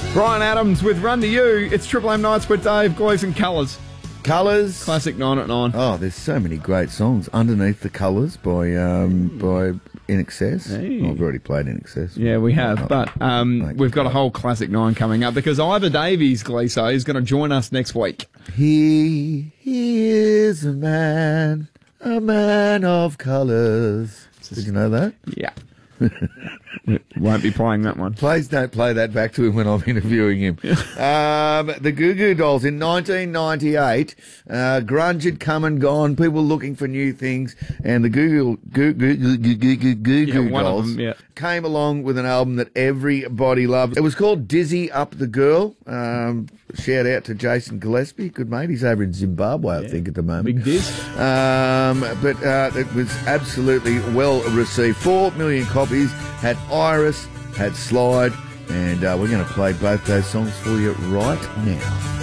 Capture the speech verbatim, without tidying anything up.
Brian Adams with Run to You. It's Triple M Nights with Dave, Glows and Colours. Colours. Classic nine at nine. Oh, there's so many great songs. Underneath the Colours by um, by In Excess. Hey. Oh, I've already played In Excess. Yeah, we have. Oh, but um, thank we've got a God. whole Classic nine coming up because Ivor Davies, Gleeso, is going to join us next week. He, he is a man, a man of colours. Did you know that? Yeah. We won't be playing that one. Please don't play that back to him when I'm interviewing him. um, the Goo Goo Dolls in nineteen ninety-eight, uh, grunge had come and gone, people looking for new things, and the Goo Goo Goo Goo Goo Goo Goo Goo Goo Yeah, Goo one of Dolls them, yeah. came along with an album that everybody loved. It was called Dizzy Up the Girl. Um, shout out to Jason Gillespie, good mate. He's over in Zimbabwe, I think, at the moment. Big Diz. Um, but uh, it was absolutely well received. Four million copies. Had Iris, had Slide, and uh, we're going to play both those songs for you right now.